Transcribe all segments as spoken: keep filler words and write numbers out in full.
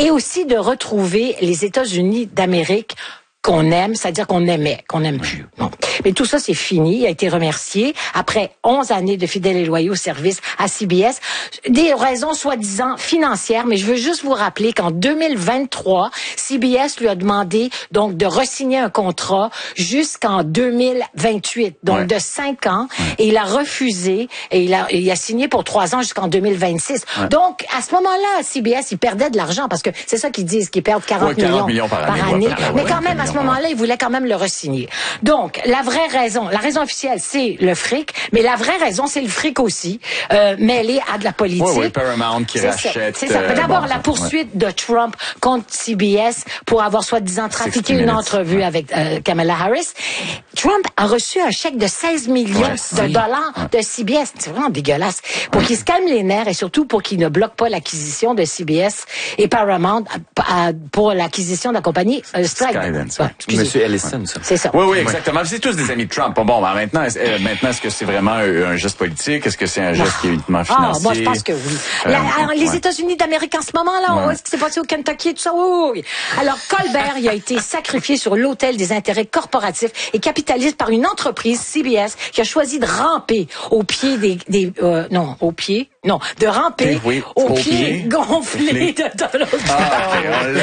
et aussi de retrouver les États-Unis d'Amérique qu'on aime, c'est-à-dire qu'on aimait, qu'on n'aime plus. Bon. Mais tout ça, c'est fini. Il a été remercié après onze années de fidèles et loyaux services à C B S. Des raisons soi-disant financières, mais je veux juste vous rappeler qu'en deux mille vingt-trois, C B S lui a demandé donc de re-signer un contrat jusqu'en deux mille vingt-huit, donc ouais. de cinq ans, ouais. et il a refusé, et il a, il a signé pour trois ans jusqu'en deux mille vingt-six. Ouais. Donc, à ce moment-là, C B S, il perdait de l'argent, parce que c'est ça qu'ils disent, qu'ils perdent quarante, ouais, quarante millions, millions par année. Par année. Ouais, mais quand même, à ce moment-là, il voulait quand même le re-signer. Donc, la vraie raison, la raison officielle, c'est le fric, mais la vraie raison, c'est le fric aussi, euh, mêlé à de la politique. Oui, oui, Paramount qui rachète. C'est ça. Euh, D'abord, bon, la poursuite ouais. de Trump contre C B S pour avoir soi-disant trafiqué une entrevue ouais. avec euh, Kamala Harris. Trump a reçu un chèque de seize millions ouais, si. de dollars ouais. de C B S. C'est vraiment dégueulasse. Pour ouais. qu'il se calme les nerfs et surtout pour qu'il ne bloque pas l'acquisition de C B S et Paramount à, à, pour l'acquisition de la compagnie euh, Skydance. Ouais, Monsieur Ellison, ouais. ça. C'est ça. Oui, oui, exactement. Ouais. C'est tous des amis de Trump. Bon, ben, maintenant, euh, maintenant, est-ce que c'est vraiment un geste politique? Est-ce que c'est un geste qui est uniquement financier? Ah, moi, je pense que oui. Euh, La, alors, les ouais. États-Unis d'Amérique en ce moment, là, ouais. est-ce que c'est passé au Kentucky et tout ça? Oui, oui. Alors, Colbert, il a été sacrifié sur l'autel des intérêts corporatifs et capitalistes par une entreprise, C B S, qui a choisi de ramper au pied des, des euh, non, au pied, non, de ramper oui, au, au pied, pied gonflé de Donald Trump. Ah,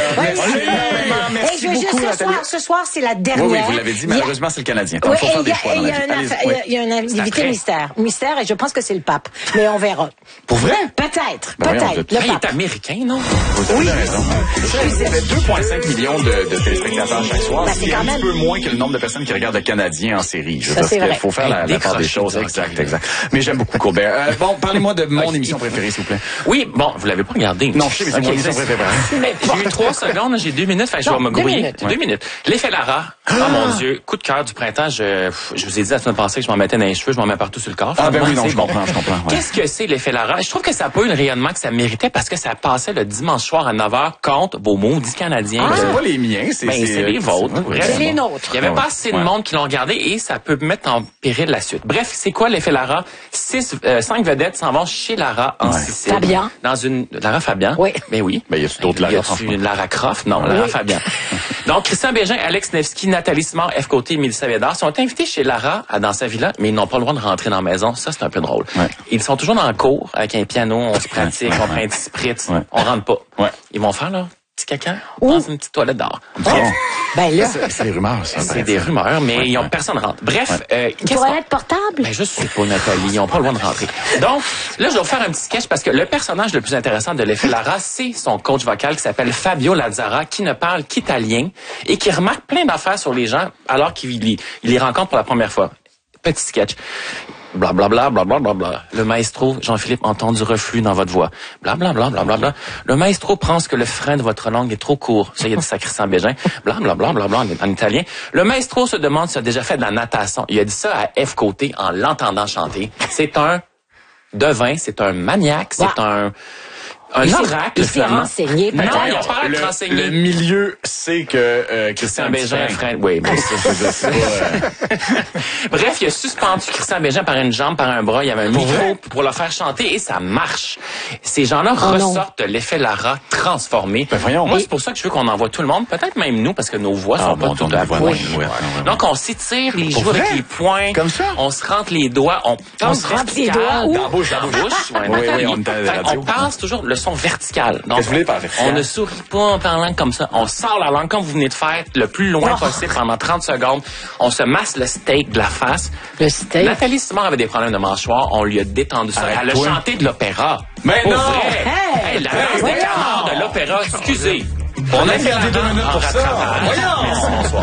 et je veux juste ce soir, ce soir, c'est la dernière. Oui, oui, vous l'avez dit, malheureusement, c'est le Canadien. Oui, il y a un, il y a un invité mystère. Mystère, et je pense que c'est le pape. Mais on verra. Pour vrai? Peut-être, ben peut-être. Oui, il est américain, non? Vous avez oui. raison. Il y avait deux virgule cinq millions de, de téléspectateurs chaque soir. Ben, c'est un même... peu moins que le nombre de personnes qui regardent le Canadien en série. Je pense qu'il faut faire la, la part des choses. Exact, exact. Mais j'aime beaucoup Colbert. Euh, bon, parlez-moi de mon émission préférée, s'il vous plaît. Oui, bon, vous l'avez pas regardé. Non, je sais, mais c'est mon émission préférée. J'ai eu trois secondes, j'ai deux minutes, je vais me grouiller. Deux minutes. L'effet Lara. Oh mon Dieu, coup de cœur du printemps. Je, je vous ai dit la semaine passée que je m'en mettais dans les cheveux, je m'en mets partout sur le corps. Ah ben oui, non, je comprends, je comprends. Qu'est-ce que c'est l'effet Lara? Je trouve que ça n'a pas eu le rayonnement que ça méritait parce que ça passait le dimanche soir à neuf heures contre vos maudits Canadiens. Ah, c'est pas les miens, c'est ben, c'est les vôtres. C'est les nôtres. Il y avait pas assez de monde qui l'ont regardé et ça peut mettre en péril la suite. Bref, c'est quoi l'effet Lara? Six, euh, cinq vedettes s'en vont chez Lara en ouais. Sicile. Fabian. Dans une, Lara Fabian. Oui. Ben oui. Ben, il y a d'autres Lara. Y a une Lara Croft? Non, Lara oui. Fabian. Donc, Christian Bégin, Alex Nevsky, Nathalie Simard, F. Côté et Mélissa Bédard sont invités chez Lara à dans sa villa, mais ils n'ont pas le droit de rentrer dans la maison. Ça, c'est un peu drôle. Ouais. Ils sont toujours dans le cours avec un piano, on se pratique, ouais. on prend un petit spritz, ouais. on rentre pas. Ouais. Ils vont faire, là, petit caca Ouh. dans une petite toilette d'or. Oh. Ben là. C'est des rumeurs, ça. C'est des rumeurs, mais ouais, ils ont, ouais. personne rentre. Bref. Ouais. Euh, une toilette portable? Ben, je sais pas, Nathalie. Ils n'ont pas le droit de rentrer. Donc, là, je vais vous faire un petit sketch parce que le personnage le plus intéressant de l'effet Lara, c'est son coach vocal qui s'appelle Fabio Lazzara, qui ne parle qu'italien et qui remarque plein d'affaires sur les gens alors qu'il il les rencontre pour la première fois. Petit sketch. Bla bla bla bla bla bla bla. Le maestro Jean-Philippe entend du reflux dans votre voix. Bla bla bla bla bla bla. Le maestro pense que le frein de votre langue est trop court. Ça, il y a dit ça Christian Bégin. Bla bla bla bla bla en italien. Le maestro se demande s'il a déjà fait de la natation. Il a dit ça à F. Côté en l'entendant chanter. C'est un devin, c'est un maniaque, c'est wow. un Un il oracle, il s'est renseigné, peut-être. Non, il a pas le, renseigné. Le milieu sait que euh, Christian Bégin... Oui, mais ça, je sais pas. Euh... Bref, il a suspendu Christian Bégin par une jambe, par un bras. Il y avait un micro pour le faire chanter et ça marche. Ces gens-là oh ressortent de l'effet Lara transformé. Ben voyons. Moi, c'est pour ça que je veux qu'on envoie tout le monde, peut-être même nous, parce que nos voix ah, sont bon, pas toutes à voix. Oui. Oui. Donc, on s'étire les joues avec les poings. Comme ça? On se rentre les doigts. On, on, on se rentre les doigts dans la bouche. Dans la bouche. Ouais, oui, oui, on est à la radio. On passe toujours le son vertical. Donc, Qu'est-ce que vous voulez par vertical? On ne sourit pas en parlant comme ça. On sort la langue comme vous venez de faire le plus loin oh. possible pendant trente secondes. On se masse le steak de la face. Le steak? Nathalie Simard avait des problèmes de mâchoire. On lui a détendu ça. Elle a chanté de l'opéra. Mais non! Vrai. Hey! Hey, la danse des canards de l'opéra. Excusez. On a gardé deux minutes pour ça. Voyons! Bonsoir.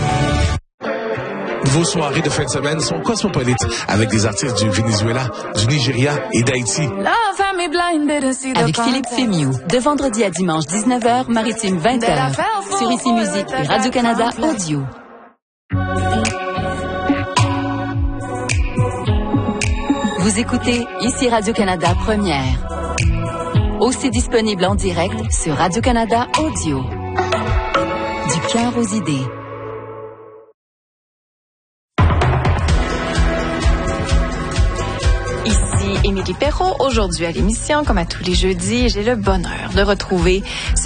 Vos soirées de fin de semaine sont cosmopolites avec des artistes du Venezuela, du Nigeria et d'Haïti. Avec Philippe Fémiou, de vendredi à dimanche dix-neuf heures, Maritime vingt heures, sur Ici Musique et Radio-Canada Audio. Vous écoutez Ici Radio-Canada Première. Aussi disponible en direct sur Radio-Canada Audio. Du cœur aux idées. Émilie Perrault, aujourd'hui à l'émission, comme à tous les jeudis, j'ai le bonheur de retrouver